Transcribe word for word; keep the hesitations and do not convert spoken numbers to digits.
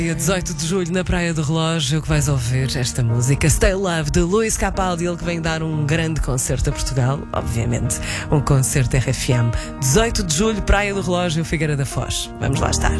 Dia dezoito de julho, na Praia do Relógio, que vais ouvir esta música Stay Love, de Luís Capaldi, ele que vem dar um grande concerto a Portugal, obviamente, um concerto R F M. dezoito de julho, Praia do Relógio, Figueira da Foz. Vamos lá estar.